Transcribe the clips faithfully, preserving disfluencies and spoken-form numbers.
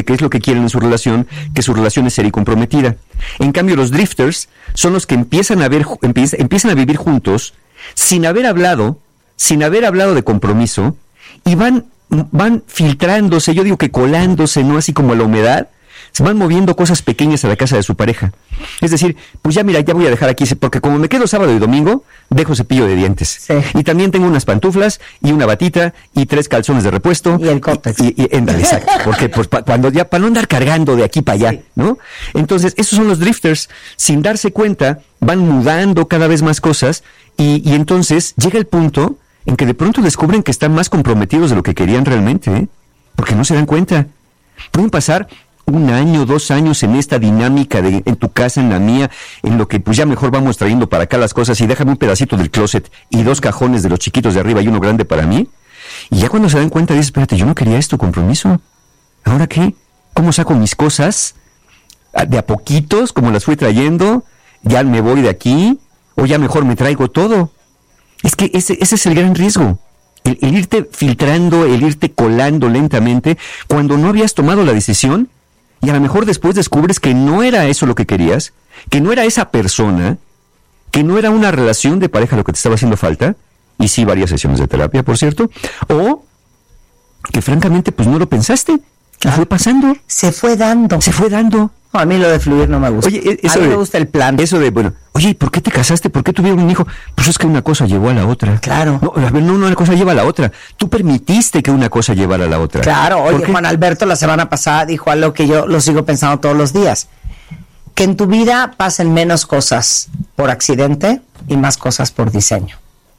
de qué es lo que quieren en su relación, que su relación es seria y comprometida. En cambio, los drifters son los que empiezan a ver, empiezan, empiezan a vivir juntos sin haber hablado, sin haber hablado de compromiso, y van, van filtrándose, yo digo que colándose, ¿no? Así como a la humedad, se van moviendo cosas pequeñas a la casa de su pareja. Es decir, pues ya mira, ya voy a dejar aquí, porque como me quedo sábado y domingo, dejo cepillo de dientes. Sí. Y también tengo unas pantuflas y una batita y tres calzones de repuesto. Y el cótex. Y, y, y ándale, exacto. Porque pues pa, cuando ya, para no andar cargando de aquí para allá, sí. ¿no? Entonces, esos son los drifters. Sin darse cuenta, van mudando cada vez más cosas y, y entonces llega el punto en que de pronto descubren que están más comprometidos de lo que querían realmente, ¿eh? Porque no se dan cuenta. Pueden pasar un año, dos años en esta dinámica de en tu casa, en la mía, en lo que pues ya mejor vamos trayendo para acá las cosas y déjame un pedacito del closet y dos cajones de los chiquitos de arriba y uno grande para mí. Y ya cuando se dan cuenta dicen, espérate, yo no quería esto, compromiso. ¿Ahora qué? ¿Cómo saco mis cosas? De a poquitos, como las fui trayendo, ya me voy de aquí, o ya mejor me traigo todo. Es que ese, ese es el gran riesgo. El, el irte filtrando, el irte colando lentamente, cuando no habías tomado la decisión. Y a lo mejor después descubres que no era eso lo que querías, que no era esa persona, que no era una relación de pareja lo que te estaba haciendo falta, y sí varias sesiones de terapia, por cierto, o que francamente pues no lo pensaste, que fue pasando. Se fue dando. Se fue dando. No, a mí lo de fluir no me gusta. Oye, eso a mí de, me gusta el plan. Eso de, bueno, oye, ¿y por qué te casaste? ¿Por qué tuvieron un hijo? Pues es que una cosa llevó a la otra. Claro. No, a ver, no, no, una cosa lleva a la otra. Tú permitiste que una cosa llevara a la otra. Claro, oye, Juan Alberto la semana pasada dijo algo que yo lo sigo pensando todos los días. Que en tu vida pasen menos cosas por accidente y más cosas por diseño.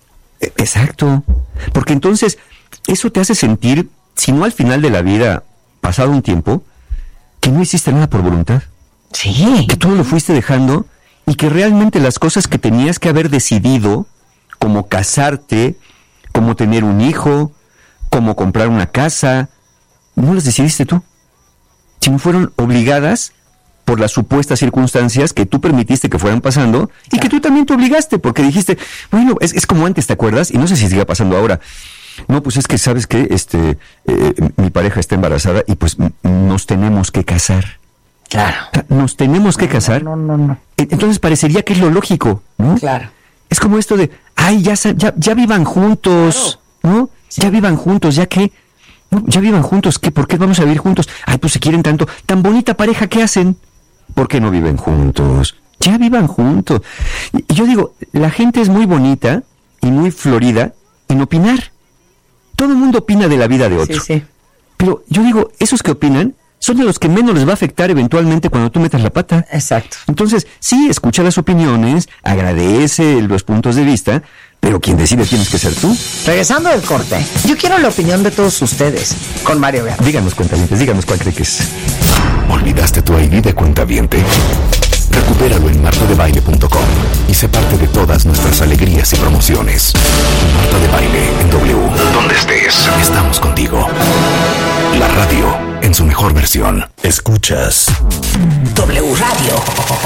Exacto. Porque entonces, eso te hace sentir, si no al final de la vida, pasado un tiempo, que no hiciste nada por voluntad. Sí. Que todo lo fuiste dejando y que realmente las cosas que tenías que haber decidido, como casarte, como tener un hijo, como comprar una casa, no las decidiste tú, sino fueron obligadas por las supuestas circunstancias que tú permitiste que fueran pasando y claro. que tú también te obligaste porque dijiste, bueno, es, es como antes, ¿te acuerdas? Y no sé si siga pasando ahora. No, pues es que, ¿sabes qué? Este, eh, mi pareja está embarazada y pues m- nos tenemos que casar. Claro. Nos tenemos que no, casar. No, no, no. Entonces parecería que es lo lógico, ¿no? Claro. Es como esto de, ay, ya, ya, ya vivan juntos, claro. ¿no? Sí. Ya vivan juntos, ¿ya qué? No, ya vivan juntos, ¿qué? ¿Por qué vamos a vivir juntos? Ay, pues se quieren tanto. Tan bonita pareja, ¿qué hacen? ¿Por qué no viven juntos? Ya vivan juntos. Y yo digo, la gente es muy bonita y muy florida en opinar. Todo el mundo opina de la vida de otro. Sí, sí. Pero yo digo, esos que opinan son de los que menos les va a afectar eventualmente cuando tú metas la pata. Exacto. Entonces, sí, escucha las opiniones, agradece los puntos de vista, pero quien decide tienes que ser tú. Regresando del corte, yo quiero la opinión de todos ustedes con Mario Guerra. Díganos, cuentavientes, díganos cuál cree que es. ¿Olvidaste tu I D de cuentaviente? Recupéralo en marta de baile punto com y sé parte de todas nuestras alegrías y promociones. Marta de Baile en W. Donde estés, estamos contigo. La radio en su mejor versión. Escuchas W Radio.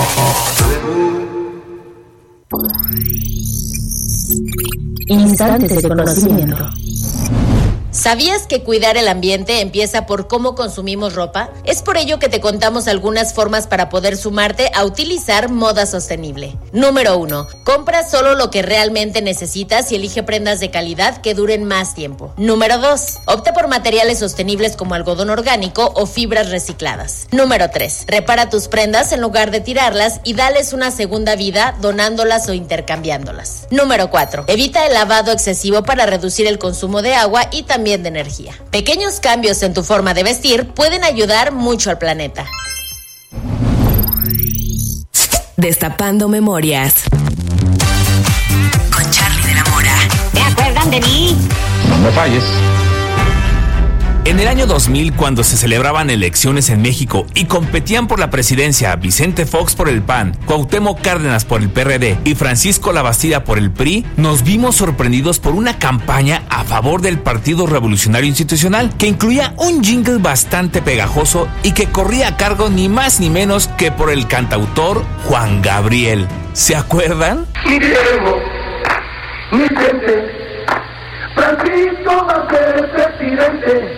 Instantes de conocimiento. ¿Sabías que cuidar el ambiente empieza por cómo consumimos ropa? Es por ello que te contamos algunas formas para poder sumarte a utilizar moda sostenible. Número uno. Compra solo lo que realmente necesitas y elige prendas de calidad que duren más tiempo. Número dos. Opta por materiales sostenibles como algodón orgánico o fibras recicladas. Número tres. Repara tus prendas en lugar de tirarlas y dales una segunda vida donándolas o intercambiándolas. Número cuatro. Evita el lavado excesivo para reducir el consumo de agua y también de energía. Pequeños cambios en tu forma de vestir pueden ayudar mucho al planeta. Destapando memorias. Con Charly de la Mora. ¿Se acuerdan de mí? No me falles. En el año dos mil, cuando se celebraban elecciones en México y competían por la presidencia Vicente Fox por el P A N, Cuauhtémoc Cárdenas por el P R D y Francisco Labastida por el P R I, nos vimos sorprendidos por una campaña a favor del Partido Revolucionario Institucional que incluía un jingle bastante pegajoso y que corría a cargo ni más ni menos que por el cantautor Juan Gabriel. ¿Se acuerdan? Mi Diego, mi gente, Francisco va a ser presidente.